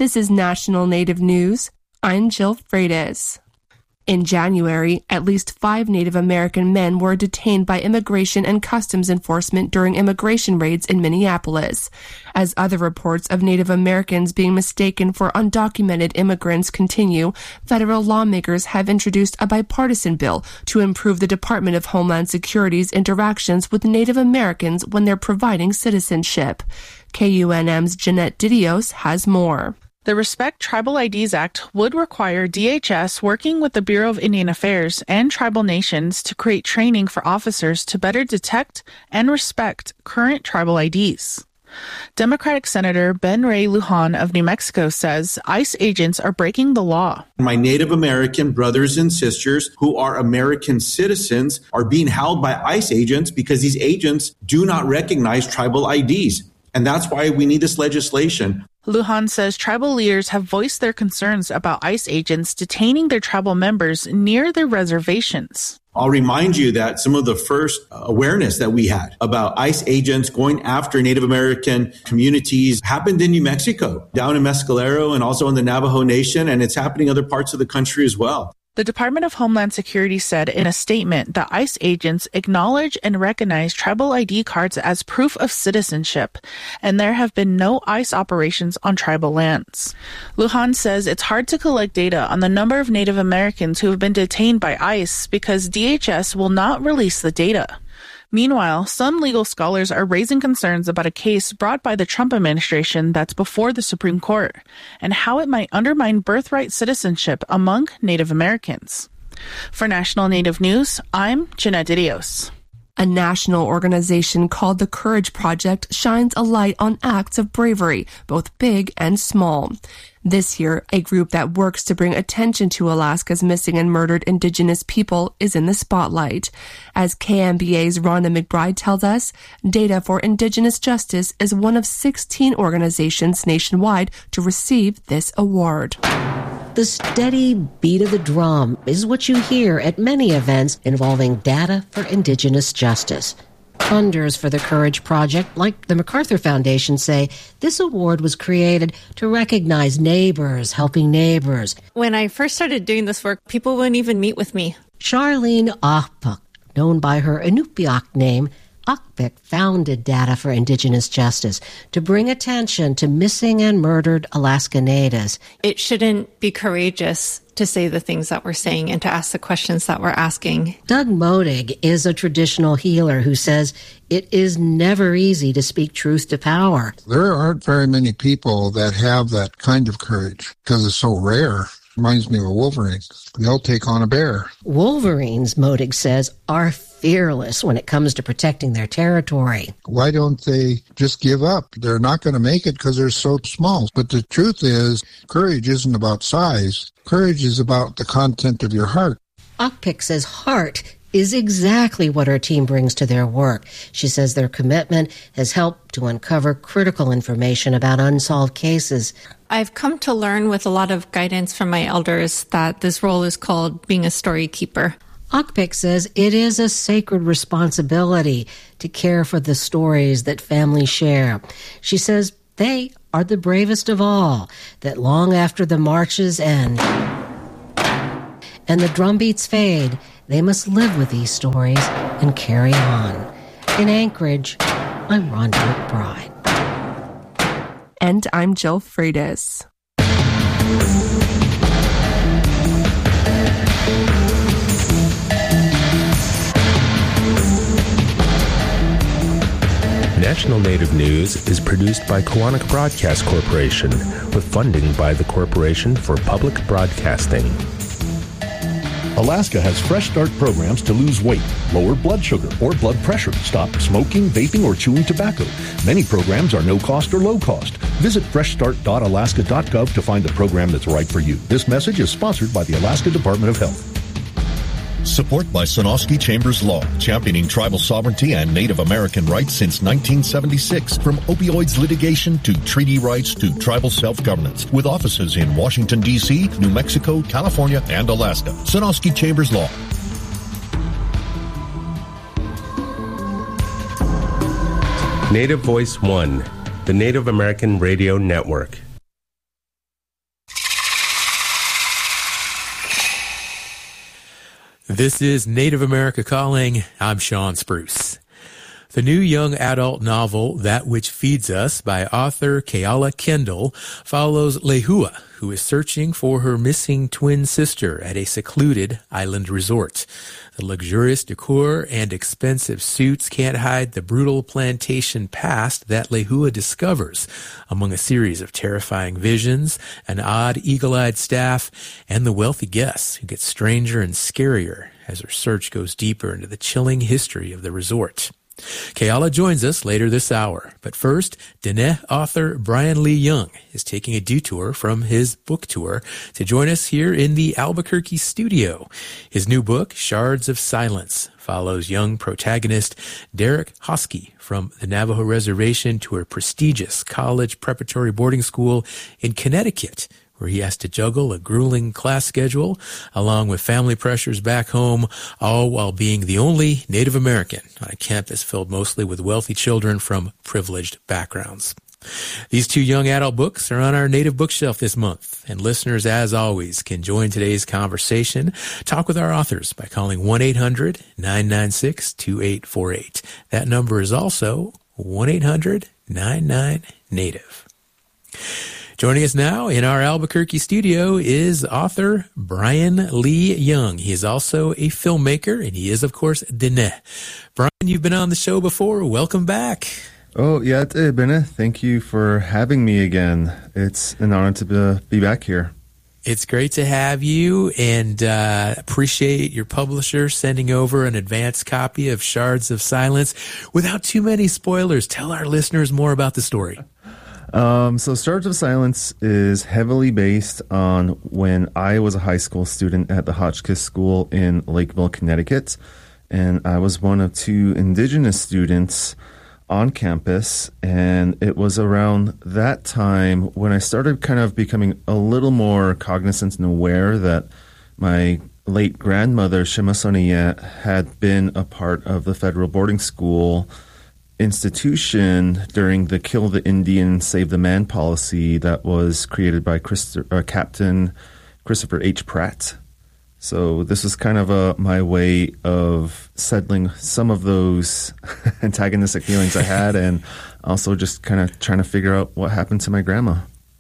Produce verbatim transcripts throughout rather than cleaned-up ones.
This is National Native News. I'm Jill Freitas. In January, at least five Native American men were detained by Immigration and Customs Enforcement during immigration raids in Minneapolis. As other reports of Native Americans being mistaken for undocumented immigrants continue, federal lawmakers have introduced a bipartisan bill to improve the Department of Homeland Security's interactions with Native Americans when they're providing citizenship. K U N M's Jeanette Didios has more. The Respect Tribal I Ds Act would require D H S working with the Bureau of Indian Affairs and tribal nations to create training for officers to better detect and respect current tribal I Ds. Democratic Senator Ben Ray Lujan of New Mexico says ICE agents are breaking the law. My Native American brothers and sisters who are American citizens are being held by ICE agents because these agents do not recognize tribal I Ds. And that's why we need this legislation. Lujan says tribal leaders have voiced their concerns about ICE agents detaining their tribal members near their reservations. I'll remind you that some of the first awareness that we had about ICE agents going after Native American communities happened in New Mexico, down in Mescalero and also in the Navajo Nation, and it's happening in other parts of the country as well. The Department of Homeland Security said in a statement that ICE agents acknowledge and recognize tribal I D cards as proof of citizenship, and there have been no ICE operations on tribal lands. Lujan says it's hard to collect data on the number of Native Americans who have been detained by ICE because D H S will not release the data. Meanwhile, some legal scholars are raising concerns about a case brought by the Trump administration that's before the Supreme Court and how it might undermine birthright citizenship among Native Americans. For National Native News, I'm Jeanette Didios. A national organization called the Courage Project shines a light on acts of bravery, both big and small. This year, a group that works to bring attention to Alaska's missing and murdered Indigenous people is in the spotlight. As K M B A's Rhonda McBride tells us, Data for Indigenous Justice is one of sixteen organizations nationwide to receive this award. The steady beat of the drum is what you hear at many events involving data for Indigenous justice. Funders for the Courage Project, like the MacArthur Foundation, say this award was created to recognize neighbors helping neighbors. When I first started doing this work, people wouldn't even meet with me. Charlene Ahpuk, known by her Inupiaq name, Ahpuk founded Data for Indigenous Justice to bring attention to missing and murdered Alaska Natives. It shouldn't be courageous to say the things that we're saying and to ask the questions that we're asking. Doug Modig is a traditional healer who says it is never easy to speak truth to power. There aren't very many people that have that kind of courage because it's so rare. Reminds me of a Wolverine. They'll take on a bear. Wolverines, Modig says, are fearless when it comes to protecting their territory. Why don't they just give up? They're not going to make it because they're so small. But the truth is, courage isn't about size. Courage is about the content of your heart. Ahpuk says heart is exactly what her team brings to their work. She says their commitment has helped to uncover critical information about unsolved cases. I've come to learn with a lot of guidance from my elders that this role is called being a story keeper. Ahpuk says it is a sacred responsibility to care for the stories that families share. She says they are the bravest of all, that long after the marches end and the drumbeats fade, they must live with these stories and carry on. In Anchorage, I'm Rhonda McBride. And I'm Jill Freitas. National Native News is produced by Koahnic Broadcast Corporation with funding by the Corporation for Public Broadcasting. Alaska has Fresh Start programs to lose weight, lower blood sugar or blood pressure, stop smoking, vaping, or chewing tobacco. Many programs are no cost or low cost. Visit fresh start dot alaska dot gov to find the program that's right for you. This message is sponsored by the Alaska Department of Health. Support by Sonosky Chambers Law, championing tribal sovereignty and Native American rights since nineteen seventy-six. From opioids litigation to treaty rights to tribal self-governance. With offices in Washington, D C, New Mexico, California, and Alaska. Sonosky Chambers Law. Native Voice One, the Native American Radio Network. This is Native America Calling. I'm Sean Spruce. The new young adult novel, That Which Feeds Us, by author Keala Kendall, follows Lehua, who is searching for her missing twin sister at a secluded island resort. The luxurious decor and expensive suits can't hide the brutal plantation past that Lehua discovers among a series of terrifying visions, an odd eagle-eyed staff, and the wealthy guests who get stranger and scarier as her search goes deeper into the chilling history of the resort. Keala joins us later this hour, but first, Diné author Brian Lee Young is taking a detour from his book tour to join us here in the Albuquerque studio. His new book, Shards of Silence, follows young protagonist Derek Hosky from the Navajo Reservation to a prestigious college preparatory boarding school in Connecticut, where he has to juggle a grueling class schedule along with family pressures back home, all while being the only Native American on a campus filled mostly with wealthy children from privileged backgrounds. These two young adult books are on our Native bookshelf this month, and listeners, as always, can join today's conversation. Talk with our authors by calling one eight hundred nine nine six two eight four eight. That number is also one eight hundred nine nine Native. Joining us now in our Albuquerque studio is author Brian Lee Young. He is also a filmmaker, and he is, of course, Diné. Brian, you've been on the show before. Welcome back. Oh, yeah, Bene. Thank you for having me again. It's an honor to be back here. It's great to have you, and uh, appreciate your publisher sending over an advanced copy of Shards of Silence. Without too many spoilers, tell our listeners more about the story. Um, so Shards of Silence is heavily based on when I was a high school student at the Hotchkiss School in Lakeville, Connecticut. And I was one of two indigenous students on campus. And it was around that time when I started kind of becoming a little more cognizant and aware that my late grandmother, Shimasoniye, had been a part of the federal boarding school institution during the Kill the Indian, Save the Man policy that was created by Christ- uh, Captain Christopher H. Pratt. So this was kind of a, my way of settling some of those antagonistic feelings I had, and also just kind of trying to figure out what happened to my grandma.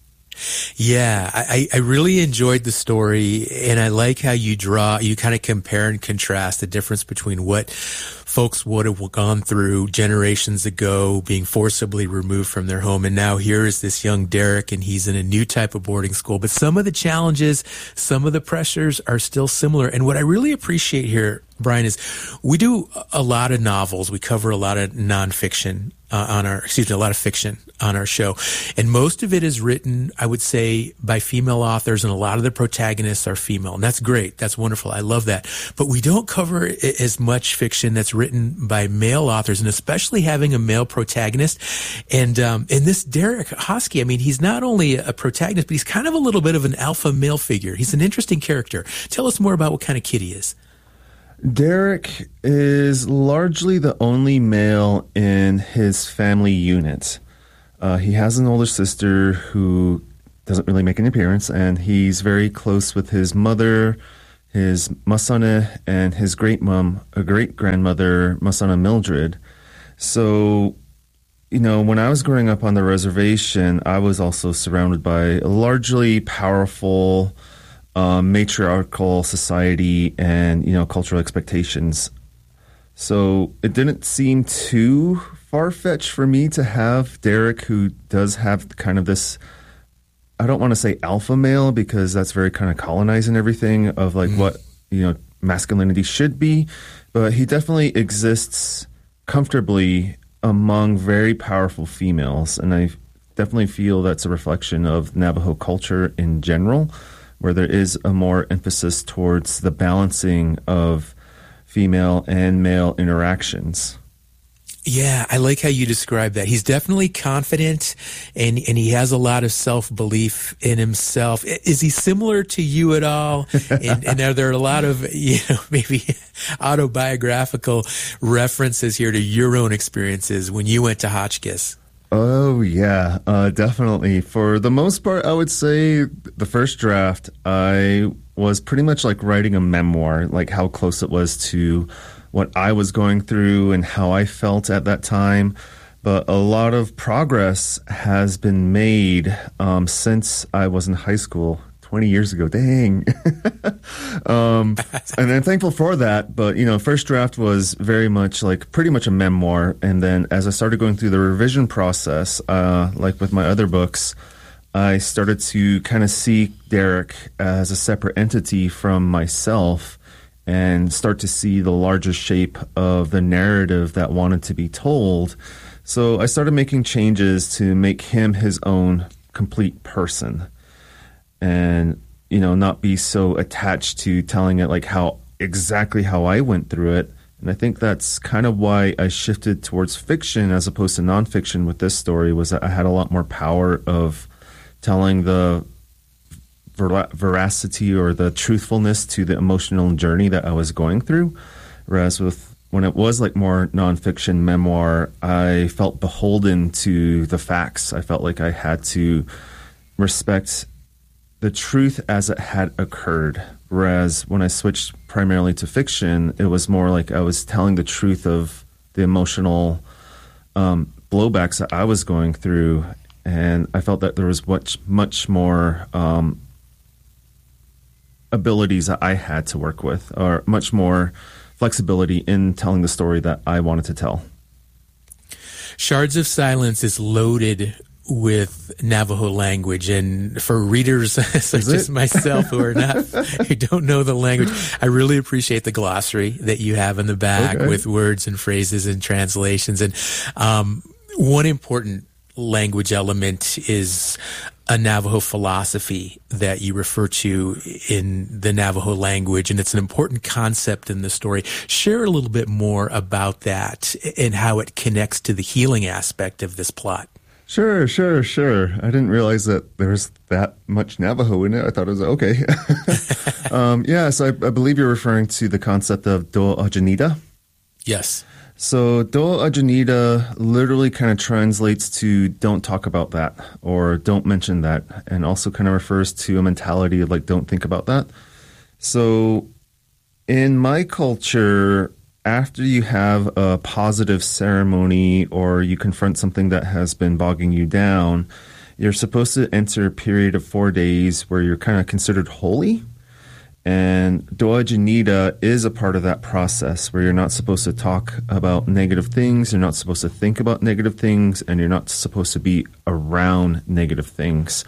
Yeah, I, I really enjoyed the story, and I like how you draw, you kind of compare and contrast the difference between what folks would have gone through generations ago, being forcibly removed from their home, and now here is this young Derek, and he's in a new type of boarding school. But some of the challenges, some of the pressures are still similar. And what I really appreciate here, Brian, is we do a lot of novels. We cover a lot of nonfiction uh, on our, excuse me, a lot of fiction on our show. And most of it is written, I would say, by female authors, and a lot of the protagonists are female. And that's great. That's wonderful. I love that. But we don't cover as much fiction that's written by male authors, and especially having a male protagonist. And, um, and this Derek Hosky, I mean, he's not only a protagonist, but he's kind of a little bit of an alpha male figure. He's an interesting character. Tell us more about what kind of kid he is. Derek is largely the only male in his family unit. Uh, he has an older sister who doesn't really make an appearance, and he's very close with his mother, his Masane, and his great-mom, a great-grandmother, Masana Mildred. So, you know, when I was growing up on the reservation, I was also surrounded by a largely powerful Um, matriarchal society and, you know, cultural expectations. So it didn't seem too far-fetched for me to have Derek, who does have kind of this, I don't want to say alpha male, because that's very kind of colonizing everything of like mm. what, you know, masculinity should be. But he definitely exists comfortably among very powerful females. And I definitely feel that's a reflection of Navajo culture in general, where there is a more emphasis towards the balancing of female and male interactions. Yeah, I like how you describe that. He's definitely confident, and, and he has a lot of self-belief in himself. Is he similar to you at all? and, and are there a lot of, you know, maybe autobiographical references here to your own experiences when you went to Hotchkiss? Oh, yeah, uh, definitely. For the most part, I would say the first draft, I was pretty much like writing a memoir, like how close it was to what I was going through and how I felt at that time. But a lot of progress has been made um, since I was in high school twenty years ago. Dang. um, and I'm thankful for that. But, you know, first draft was very much like pretty much a memoir. And then as I started going through the revision process, uh, like with my other books, I started to kind of see Derek as a separate entity from myself and start to see the larger shape of the narrative that wanted to be told. So I started making changes to make him his own complete person and, you know, not be so attached to telling it like how exactly how I went through it. And I think that's kind of why I shifted towards fiction as opposed to nonfiction with this story, was that I had a lot more power of telling the ver- veracity or the truthfulness to the emotional journey that I was going through. Whereas with when it was like more nonfiction memoir, I felt beholden to the facts. I felt like I had to respect the truth as it had occurred. Whereas when I switched primarily to fiction, it was more like I was telling the truth of the emotional um, blowbacks that I was going through. And I felt that there was much, much more um, abilities that I had to work with, or much more flexibility in telling the story that I wanted to tell. Shards of Silence is loaded with Navajo language, and for readers such as myself who are not, who don't know the language, I really appreciate the glossary that you have in the back okay. with words and phrases and translations. And um, one important language element is a Navajo philosophy that you refer to in the Navajo language, and it's an important concept in the story. Share a little bit more about that and how it connects to the healing aspect of this plot. Sure, sure, sure. I didn't realize that there was that much Navajo in it. I thought it was okay. um, yeah, so I, I believe you're referring to the concept of Do Ajanita. Yes. So Do Ajanita literally kind of translates to don't talk about that or don't mention that, and also kind of refers to a mentality of like don't think about that. So in my culture, after you have a positive ceremony or you confront something that has been bogging you down, you're supposed to enter a period of four days where you're kind of considered holy. And Do Ajanita is a part of that process where you're not supposed to talk about negative things, you're not supposed to think about negative things, and you're not supposed to be around negative things.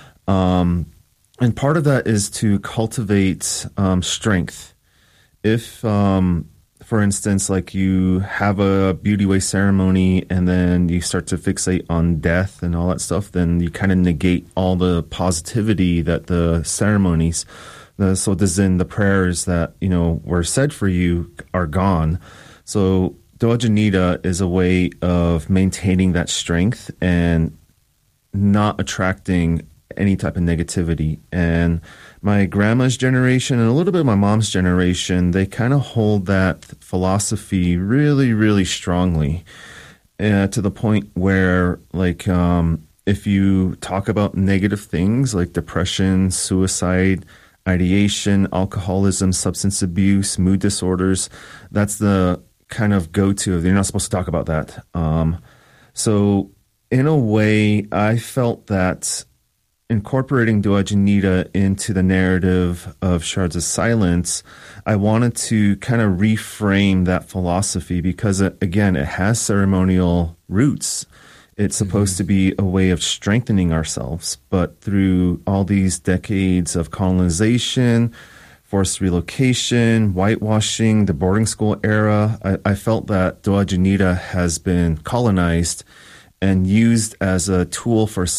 Um, and part of that is to cultivate um, strength. If, um, for instance, like you have a beauty way ceremony and then you start to fixate on death and all that stuff, then you kind of negate all the positivity that the ceremonies The sodazin, the prayers that, you know, were said for you are gone. So Do Ajanita is a way of maintaining that strength and not attracting any type of negativity. And my grandma's generation and a little bit of my mom's generation, they kind of hold that philosophy really, really strongly uh, to the point where, like, um, if you talk about negative things like depression, suicide, ideation, alcoholism, substance abuse, mood disorders, that's the kind of go-to. You're not supposed to talk about that. Um, so in a way, I felt that incorporating Do Ajanita into the narrative of Shards of Silence, I wanted to kind of reframe that philosophy because, it, again, it has ceremonial roots. It's supposed mm-hmm. to be a way of strengthening ourselves, but through all these decades of colonization, forced relocation, whitewashing, the boarding school era, I, I felt that Do Ajanita has been colonized and used as a tool for